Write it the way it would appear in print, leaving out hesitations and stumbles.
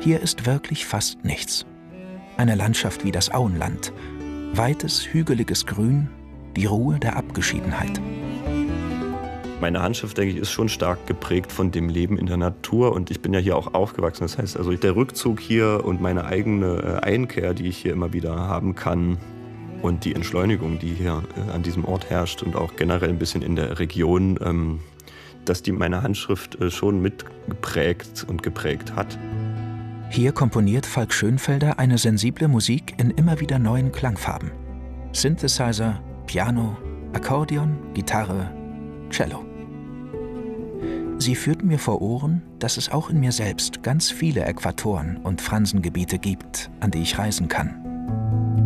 Hier ist wirklich fast nichts. Eine Landschaft wie das Auenland. Weites, hügeliges Grün, die Ruhe der Abgeschiedenheit. Meine Handschrift, denke ich, ist schon stark geprägt von dem Leben in der Natur. Und ich bin ja hier auch aufgewachsen. Das heißt, also der Rückzug hier und meine eigene Einkehr, die ich hier immer wieder haben kann, und die Entschleunigung, die hier an diesem Ort herrscht und auch generell ein bisschen in der Region, dass die meine Handschrift schon mitgeprägt und geprägt hat. Hier komponiert Falk Schönfelder eine sensible Musik in immer wieder neuen Klangfarben. Synthesizer, Piano, Akkordeon, Gitarre, Cello. Sie führten mir vor Ohren, dass es auch in mir selbst ganz viele Äquatoren und Fransengebiete gibt, an die ich reisen kann.